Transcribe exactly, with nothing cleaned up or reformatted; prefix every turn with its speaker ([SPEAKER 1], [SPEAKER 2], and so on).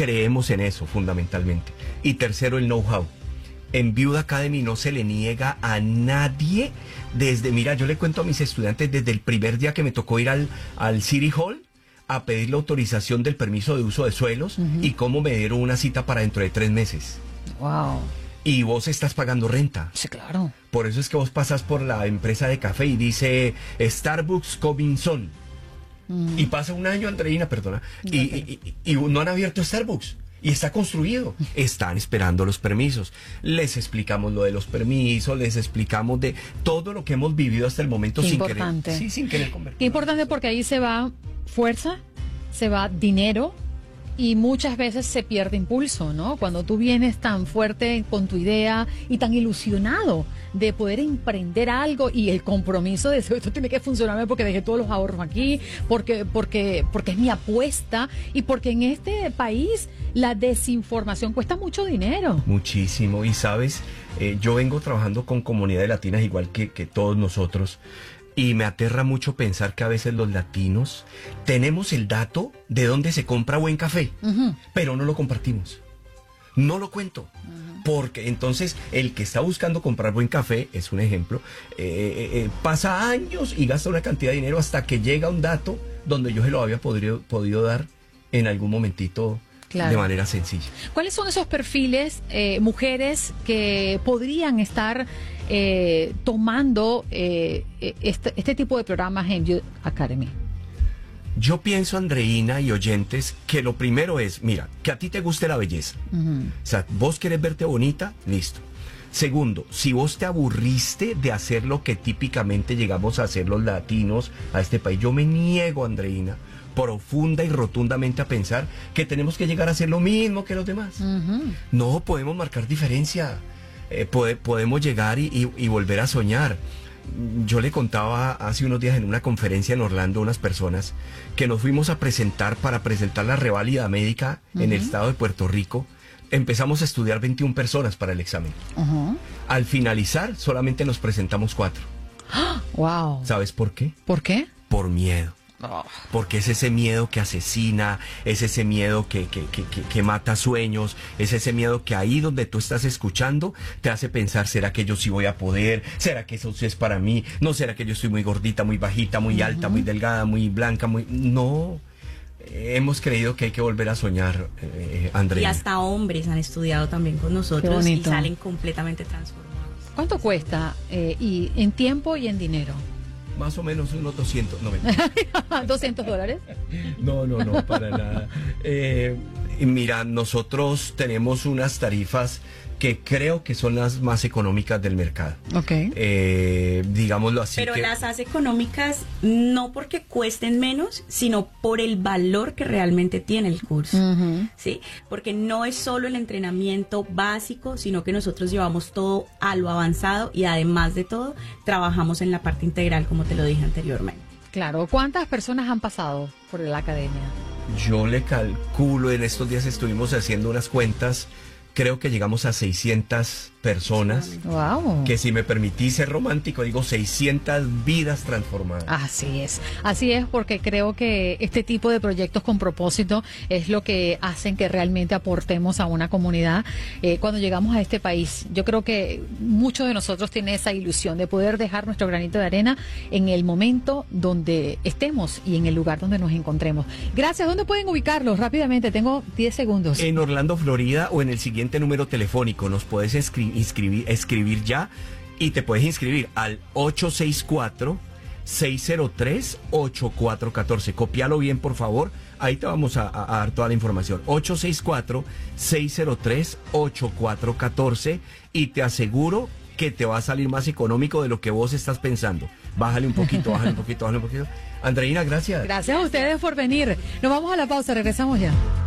[SPEAKER 1] creemos en eso fundamentalmente. Y tercero, el know-how. En Viuda Academy no se le niega a nadie desde, mira, yo le cuento a mis estudiantes desde el primer día que me tocó ir al, al City Hall a pedir la autorización del permiso de uso de suelos uh-huh. y cómo me dieron una cita para dentro de tres meses.
[SPEAKER 2] Wow.
[SPEAKER 1] Y vos estás pagando renta.
[SPEAKER 2] Sí, claro.
[SPEAKER 1] Por eso es que vos pasas por la empresa de café y dice Starbucks Coming Soon. Uh-huh. Y pasa un año, Andreina, perdona, y, y, y, y no han abierto Starbucks. Y está construido. Están esperando los permisos. Les explicamos lo de los permisos, les explicamos de todo lo que hemos vivido hasta el momento. Qué sin
[SPEAKER 2] importante.
[SPEAKER 1] querer. Sí, sin querer convertir.
[SPEAKER 2] Qué importante, porque ahí se va fuerza, se va dinero y muchas veces se pierde impulso, ¿no? Cuando tú vienes tan fuerte con tu idea y tan ilusionado de poder emprender algo y el compromiso de esto tiene que funcionarme porque dejé todos los ahorros aquí, porque, porque, porque es mi apuesta y porque en este país la desinformación cuesta mucho dinero.
[SPEAKER 1] Muchísimo. Y sabes, eh, yo vengo trabajando con comunidades latinas igual que, que todos nosotros. Y me aterra mucho pensar que a veces los latinos tenemos el dato de dónde se compra buen café, uh-huh. pero no lo compartimos. No lo cuento. Uh-huh. Porque entonces el que está buscando comprar buen café, es un ejemplo, eh, eh, pasa años y gasta una cantidad de dinero hasta que llega un dato donde yo se lo había podido, podido dar en algún momentito. Claro. De manera sencilla.
[SPEAKER 2] ¿Cuáles son esos perfiles, eh, mujeres que podrían estar eh, tomando eh, este, este tipo de programas en Youth Academy?
[SPEAKER 1] Yo pienso, Andreina y oyentes, que lo primero es, mira, que a ti te guste la belleza. Uh-huh. O sea, vos querés verte bonita, listo. Segundo, si vos te aburriste de hacer lo que típicamente llegamos a hacer los latinos a este país, yo me niego, Andreina, profunda y rotundamente a pensar que tenemos que llegar a hacer lo mismo que los demás. Uh-huh. No, podemos marcar diferencia, eh, pode, podemos llegar y, y, y volver a soñar. Yo le contaba hace unos días en una conferencia en Orlando a unas personas que nos fuimos a presentar para presentar la reválida médica uh-huh. en el estado de Puerto Rico. Empezamos a estudiar veintiuna personas para el examen. Uh-huh. Al finalizar, solamente nos presentamos cuatro.
[SPEAKER 2] Wow.
[SPEAKER 1] ¿Sabes por qué?
[SPEAKER 2] ¿Por qué?
[SPEAKER 1] Por miedo. Oh. Porque es ese miedo que asesina, es ese miedo que, que, que, que, que mata sueños, es ese miedo que ahí donde tú estás escuchando te hace pensar, ¿será que yo sí voy a poder? ¿Será que eso sí es para mí? ¿No será que yo estoy muy gordita, muy bajita, muy uh-huh. alta, muy delgada, muy blanca, muy...? No, eh, hemos creído que hay que volver a soñar, eh, Andrea.
[SPEAKER 3] Y hasta hombres han estudiado también con nosotros y salen completamente transformados.
[SPEAKER 2] ¿Cuánto cuesta eh, y en tiempo y en dinero?
[SPEAKER 1] Más o menos unos doscientos, no,
[SPEAKER 2] ¿doscientos dólares?
[SPEAKER 1] No, no, no, para nada. Eh, mira, nosotros tenemos unas tarifas que creo que son las más económicas del mercado.
[SPEAKER 2] Ok.
[SPEAKER 1] Eh, digámoslo así.
[SPEAKER 3] Pero
[SPEAKER 1] que...
[SPEAKER 3] las hace económicas no porque cuesten menos, sino por el valor que realmente tiene el curso. Uh-huh. ¿Sí? Porque no es solo el entrenamiento básico, sino que nosotros llevamos todo a lo avanzado y además de todo, trabajamos en la parte integral, como te lo dije anteriormente.
[SPEAKER 2] Claro. ¿Cuántas personas han pasado por la academia?
[SPEAKER 1] Yo le calculo, en estos días estuvimos haciendo unas cuentas. Creo que llegamos a seiscientas personas.
[SPEAKER 2] Wow.
[SPEAKER 1] Que si me permitís ser romántico, digo seiscientas vidas transformadas.
[SPEAKER 2] Así es, así es, porque creo que este tipo de proyectos con propósito es lo que hacen que realmente aportemos a una comunidad eh, cuando llegamos a este país. Yo creo que muchos de nosotros tienen esa ilusión de poder dejar nuestro granito de arena en el momento donde estemos y en el lugar donde nos encontremos. Gracias. ¿Dónde pueden ubicarlos? Rápidamente, tengo diez segundos.
[SPEAKER 1] En Orlando, Florida, o en el siguiente número telefónico. Nos puedes escribir Inscribir, escribir ya y te puedes inscribir al ocho seis cuatro, seis cero tres, ocho cuatro uno cuatro. Copialo bien, por favor. Ahí te vamos a, a, a dar toda la información. ocho seis cuatro, seis cero tres, ocho cuatro uno cuatro y te aseguro que te va a salir más económico de lo que vos estás pensando. Bájale un poquito, bájale un poquito, bájale un poquito. Andreina, gracias.
[SPEAKER 2] Gracias a ustedes por venir. Nos vamos a la pausa, regresamos ya.